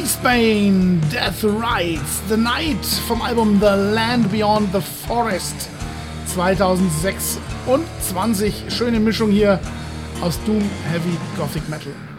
Eastbane, Death Rides the Night vom Album The Land Beyond the Forest 2026. Schöne Mischung hier aus Doom, Heavy, Gothic Metal.